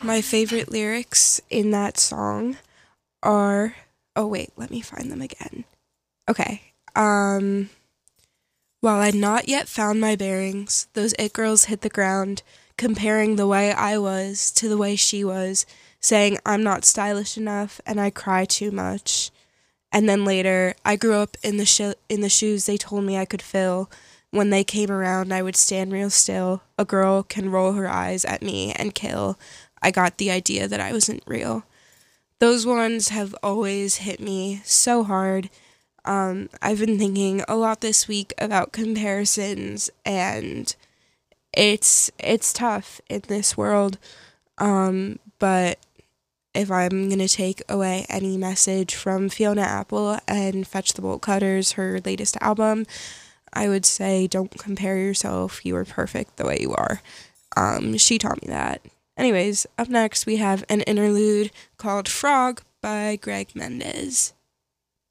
My favorite lyrics in that song are, oh wait, let me find them again. Okay. While I'd not yet found my bearings, those it girls hit the ground, comparing the way I was to the way she was, saying I'm not stylish enough and I cry too much. And then later, I grew up in the shoes they told me I could fill. When they came around, I would stand real still. A girl can roll her eyes at me and kill. I got the idea that I wasn't real. Those ones have always hit me so hard. I've been thinking a lot this week about comparisons, and it's tough in this world. But if I'm gonna take away any message from Fiona Apple and Fetch the Bolt Cutters, her latest album, I would say don't compare yourself. You are perfect the way you are. She taught me that. Anyways, up next we have an interlude called Frog by Greg Mendez.